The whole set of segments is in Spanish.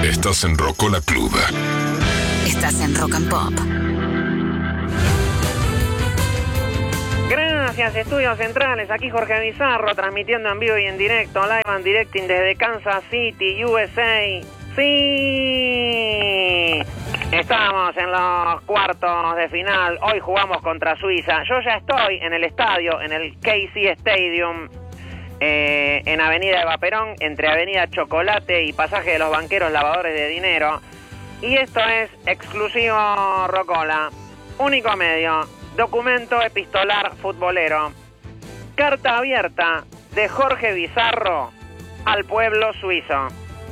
Estás en Rocola Club. Estás en Rock and Pop. Gracias, Estudios Centrales. Aquí Jorge Bizarro, transmitiendo en vivo y en directo, live and directing desde Kansas City, USA. ¡Sí! Estamos en los cuartos de final. Hoy jugamos contra Suiza. Yo ya estoy en el estadio, en el KC Stadium, en Avenida Eva Perón, entre Avenida Chocolate y Pasaje de los Banqueros Lavadores de Dinero. Y esto es exclusivo Rocola. Único medio. Documento epistolar futbolero. Carta abierta de Jorge Bizarro al pueblo suizo.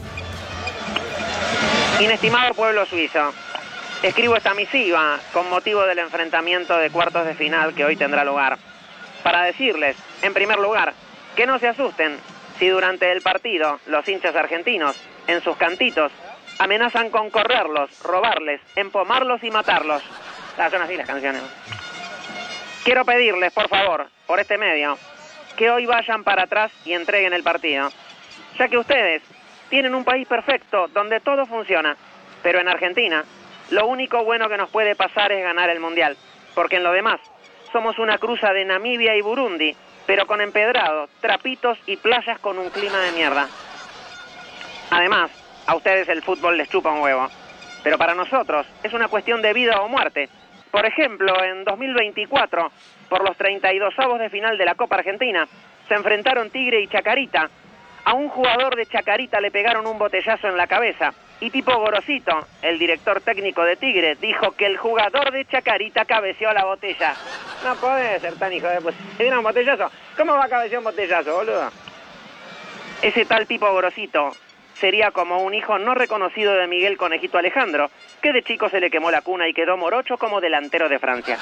Inestimado pueblo suizo, escribo esta misiva con motivo del enfrentamiento de cuartos de final que hoy tendrá lugar, para decirles, en primer lugar, que no se asusten si durante el partido los hinchas argentinos, en sus cantitos, amenazan con correrlos, robarles, empomarlos y matarlos. Son así las canciones. Quiero pedirles, por favor, por este medio, que hoy vayan para atrás y entreguen el partido, ya que ustedes tienen un país perfecto donde todo funciona, pero en Argentina lo único bueno que nos puede pasar es ganar el Mundial, porque en lo demás somos una cruza de Namibia y Burundi, pero con empedrados, trapitos y playas con un clima de mierda. Además, a ustedes el fútbol les chupa un huevo, pero para nosotros es una cuestión de vida o muerte. Por ejemplo, en 2024, por los 32avos de final de la Copa Argentina, se enfrentaron Tigre y Chacarita. A un jugador de Chacarita le pegaron un botellazo en la cabeza. Y Pipo Gorosito, el director técnico de Tigre, dijo que el jugador de Chacarita cabeceó la botella. No puede ser tan hijo de... Pues, ¿se dieron un botellazo? ¿Cómo va a cabecear un botellazo, boludo? Ese tal Pipo Gorosito sería como un hijo no reconocido de Miguel Conejito Alejandro, que de chico se le quemó la cuna y quedó morocho como delantero de Francia.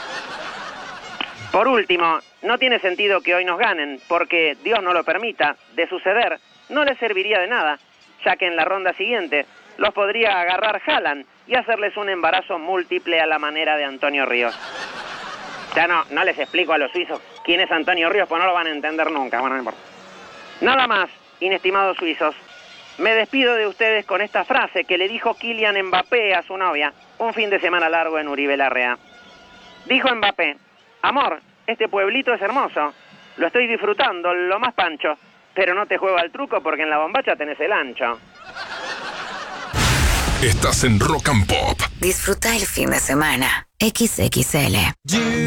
Por último, no tiene sentido que hoy nos ganen, porque Dios no lo permita. De suceder, no les serviría de nada, ya que en la ronda siguiente los podría agarrar Haaland y hacerles un embarazo múltiple a la manera de Antonio Ríos. Ya no les explico a los suizos quién es Antonio Ríos, pues no lo van a entender nunca. Bueno, no importa. Nada más, inestimados suizos. Me despido de ustedes con esta frase que le dijo Kylian Mbappé a su novia un fin de semana largo en Uribe Larrea. Dijo Mbappé: amor, este pueblito es hermoso, lo estoy disfrutando, lo más pancho, pero no te juego al truco porque en la bombacha tenés el ancho. Estás en Rock and Pop. Disfruta el fin de semana. XXL.